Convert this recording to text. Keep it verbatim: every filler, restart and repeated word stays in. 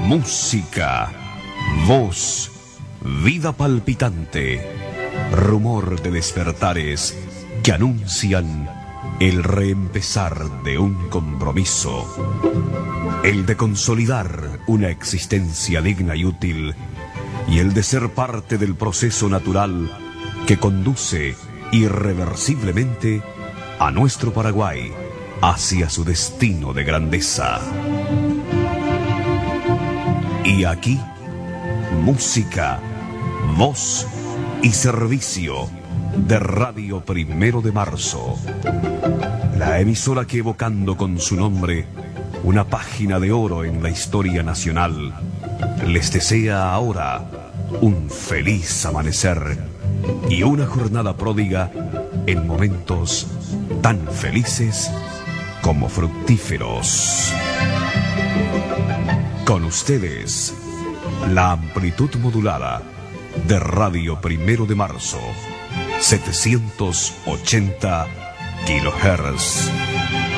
Música, voz, vida palpitante, rumor de despertares que anuncian el reempezar de un compromiso, el de consolidar una existencia digna y útil, y el de ser parte del proceso natural que conduce irreversiblemente a nuestro Paraguay hacia su destino de grandeza. Y aquí, música, voz y servicio de Radio Primero de Marzo, la emisora que, evocando con su nombre una página de oro en la historia nacional, les desea ahora un feliz amanecer y una jornada pródiga en momentos tan felices como fructíferos. Con ustedes, la amplitud modulada de Radio Primero de Marzo, setecientos ochenta kilohertz.